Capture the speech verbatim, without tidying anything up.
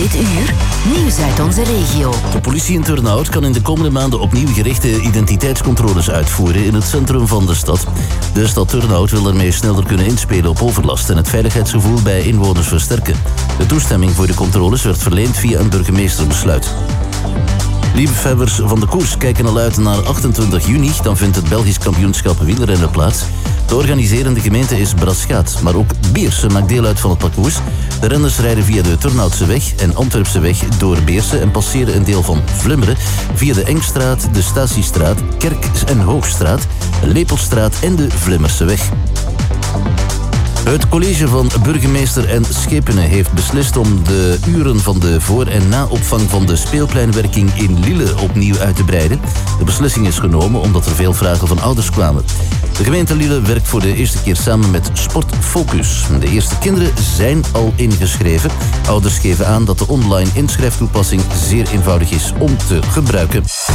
Dit uur, nieuws uit onze regio. De politie in Turnhout kan in de komende maanden opnieuw gerichte identiteitscontroles uitvoeren in het centrum van de stad. De stad Turnhout wil ermee sneller kunnen inspelen op overlast en het veiligheidsgevoel bij inwoners versterken. De toestemming voor de controles werd verleend via een burgemeesterbesluit. Liefhebbers van de koers kijken al uit naar achtentwintig juni. Dan vindt het Belgisch kampioenschap wielrennen plaats. De organiserende gemeente is Braschaat, maar ook Beersen maakt deel uit van het parcours. De renners rijden via de Turnhoutseweg en Antwerpseweg door Beersen en passeren een deel van Vlummeren via de Engstraat, de Statiestraat, Kerk- en Hoogstraat, Lepelstraat en de Vlimmerseweg. Het college van burgemeester en schepenen heeft beslist om de uren van de voor- en naopvang van de speelpleinwerking in Lille opnieuw uit te breiden. De beslissing is genomen omdat er veel vragen van ouders kwamen. De gemeente Lille werkt voor de eerste keer samen met Sport Focus. De eerste kinderen zijn al ingeschreven. Ouders geven aan dat de online inschrijftoepassing zeer eenvoudig is om te gebruiken.